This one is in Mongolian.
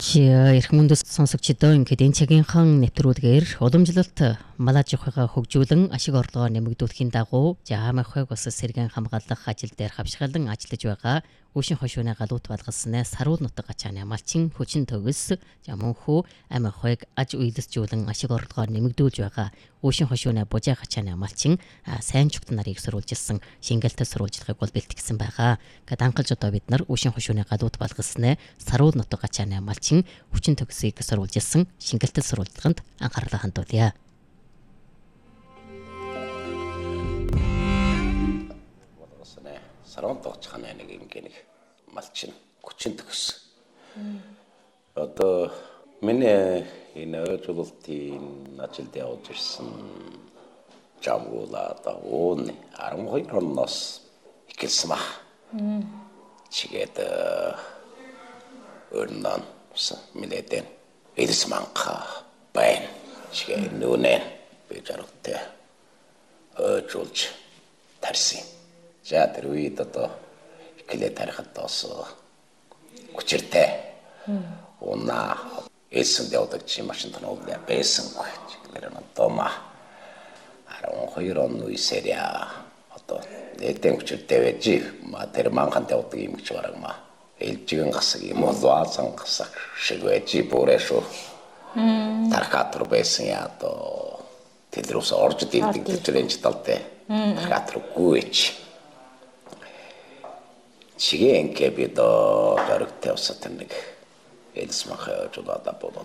Эрх мөндөс сонсогчдоо ингээд энэ цагийнхан нэвтрүүлгээр уламжлалт малаж ухаага хөгжүүлэн ашиг орлогоо нэмэгдүүлэхийн дагуу Жаамахыг бас сэргэн хамгаалах ажил дээр хавшгаалan ажиллаж байгаа Өшин хошууны галуут балгаснаа Саруул нутаг ачааны амлчин хүчин төгс Жамөнхүү Амахыг аж үйлсжүүлэн ашиг орлогоо нэмэгдүүлж байгаа Өшин хошууны бужаах ачааны амлчин сайн чухт нарыг сурвалжилсан шингэлтэй сурвалжлагыг бол бэлтгэсэн байгаа. Гэт анхалж одоо бид нар Өшин хошууны галуут балгаснаа Саруул нутаг ачааны амлчин хүчин төгсийг сурвалжилсан шингэлтэй сурвалжлаганд анхаарлаа хандуулъя. Саруул тогтхоны нэг ингээг малчин хүчин төгс. Одоо миний энэ өжүүлэлтийн ажилд явж ирсэн Жамгуула одоо 12 оноос эхэлсэн ба. Чигээд өрнөн минийдэн эдс манха байн чигээ нүнэ би жаргатай өжүүлж тарсан. За тэр үед одоо эхлээд тарихад бас хүчиртэй. Уна эсэнд явдаг чи машин танууд байсан гэж нэр нь тома. 12 он үесэря одоо нэгэн хүчиртэй байж тэр манхан явдаг юм гэж барагма. Элжигэн гасаг юм уу заасан гасаг шиг байж бүрээшөө. Тархатур байсан яа одоо тэдрүүс орж дийдэг тэтрэнч талтай. Тархатургүй гэж. Чигээ инке бид дөрөгтэй усат нэг элс махаа жуулаад болоо